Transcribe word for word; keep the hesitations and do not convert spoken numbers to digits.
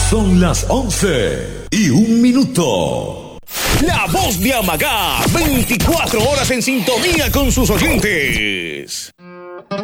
Son las once y un minuto. La voz de Amagá, veinticuatro horas en sintonía con sus oyentes.